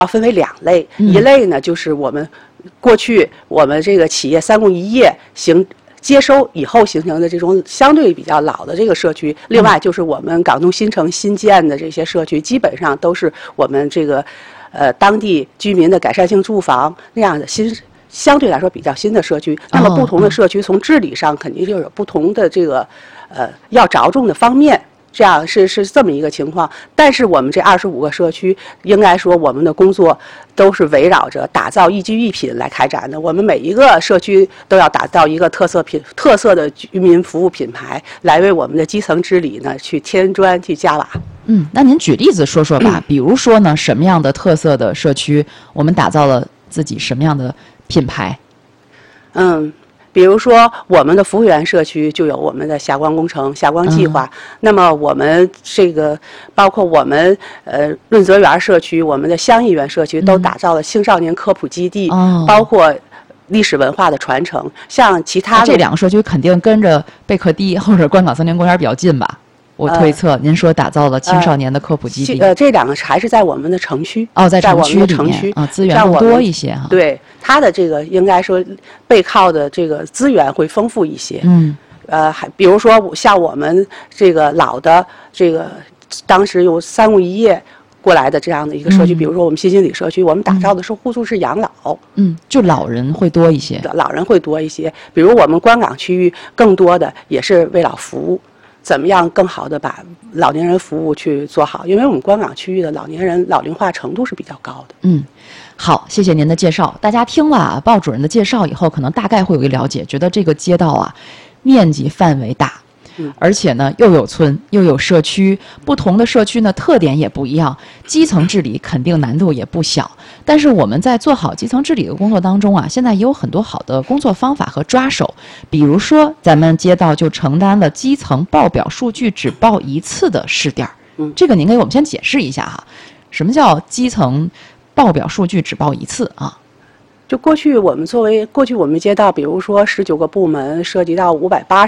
分为2类，一类呢就是我们过去我们这个企业3共1业接收以后形成的这种相对比较老的这个社区，另外就是我们港东新城新建的这些社区，基本上都是我们这个当地居民的改善性住房那样的相对来说比较新的社区。那么不同的社区从治理上肯定就有不同的这个要着重的方面。这样是这么一个情况，但是我们这25个社区，应该说我们的工作都是围绕着打造一居一品来开展的。我们每一个社区都要打造一个特色的居民服务品牌，来为我们的基层治理呢去添砖去加瓦。 那您举例子说说吧，比如说呢，什么样的特色的社区，我们打造了自己什么样的品牌？ 比如说我们的服务园社区就有我们的霞光工程、霞光计划。那么我们这个包括我们润泽园社区、我们的香艺园社区都打造了青少年科普基地，包括历史文化的传承。像其他的这2个社区肯定跟着贝壳堤或者关港森林公园比较近吧？我推测，您说打造了青少年的科普基地， 这2个还是在我们的城区在我们的城区资源更多一些哈。 对，它的这个应该说背靠的这个资源会丰富一些。还比如说像我们这个老的这个当时有3共1业过来的这样的一个社区，比如说我们新兴里社区，我们打造的是互助式养老。 就老人会多一些。 老人会多一些。比如我们关港区域更多的也是为老服务。怎么样更好的把老年人服务去做好？因为我们关港区域的老年人老龄化程度是比较高的。 好，谢谢您的介绍。大家听了鲍主任的介绍以后，可能大概会有一个了解，觉得这个街道啊，面积范围大。而且呢，又有村又有社区，不同的社区呢特点也不一样，基层治理肯定难度也不小。但是我们在做好基层治理的工作当中啊，现在也有很多好的工作方法和抓手。比如说，咱们街道就承担了基层报表数据只报1次的试点。这个您给我们先解释一下哈，什么叫基层报表数据只报1次啊？ 就过去我们街道，比如说19个部门，涉及到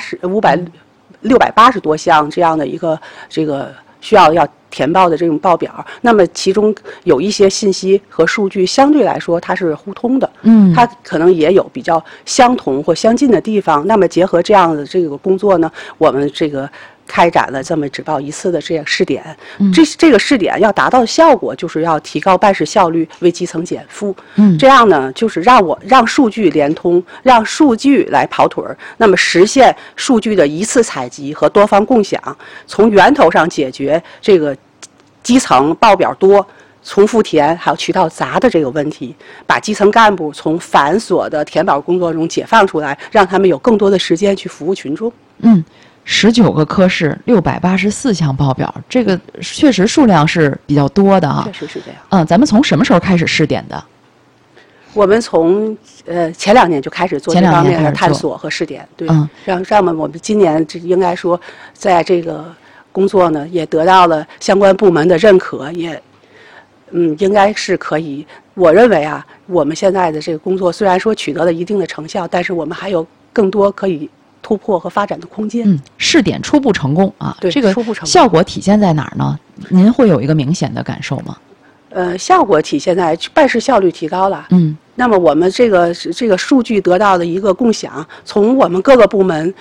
680多项这样的一个这个要填报的这种报表，那么其中有一些信息和数据相对来说它是互通的，它可能也有比较相同或相近的地方。那么结合这样的这个工作呢，我们这个开展了这么只报1次的这样试点。这个试点要达到的效果，就是要提高办事效率，为基层减负。这样呢，就是让数据连通，让数据来跑腿儿，那么实现数据的1次采集和多方共享，从源头上解决这个基层报表多、重复填还有渠道杂的这个问题，把基层干部从繁琐的填报工作中解放出来，让他们有更多的时间去服务群众。 19个科室，684项报表，这个确实数量是比较多的哈。 确实是这样。 咱们从什么时候开始试点的？ 我们从前2年就开始做这方面的探索和试点。对，让我们今年应该说，在这个工作呢，也得到了相关部门的认可，也应该是可以。我认为啊，我们现在的这个工作虽然说取得了一定的成效，但是我们还有更多可以突破和发展的空间。试点初步成功啊， 对， 这个效果体现在哪儿呢？您会有一个明显的感受吗？ 效果体现在办事效率提高了。那么我们这个数据得到的一个共享，从我们各个部门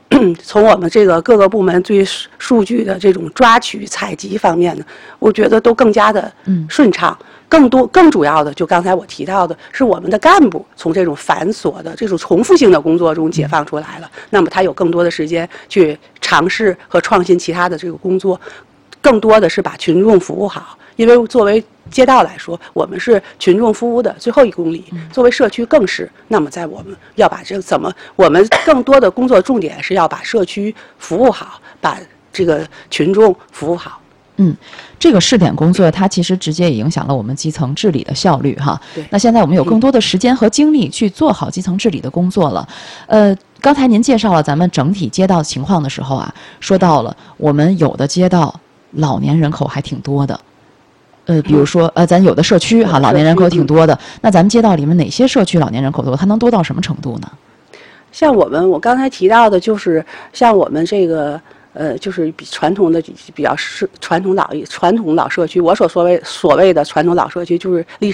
对数据的这种抓取采集方面呢，我觉得都更加的顺畅。更主要的，就刚才我提到的，是我们的干部从这种繁琐的这种重复性的工作中解放出来了。那么他有更多的时间去尝试和创新其他的这个工作，更多的是把群众服务好。因为作为街道来说，我们是群众服务的最后1公里，作为社区更是。那么在我们要把我们更多的工作重点是要把社区服务好，把这个群众服务好。 这个试点工作它其实直接也影响了我们基层治理的效率哈。那现在我们有更多的时间和精力去做好基层治理的工作了。刚才您介绍了咱们整体街道情况的时候啊，说到了我们有的街道老年人口还挺多的。比如说咱有的社区哈老年人口挺多的，那咱们街道里面哪些社区老年人口多？它能多到什么程度呢？ 像我刚才提到的，就是像我们这个就是比传统的比较传统老社区。我所谓的传统老社区，就是历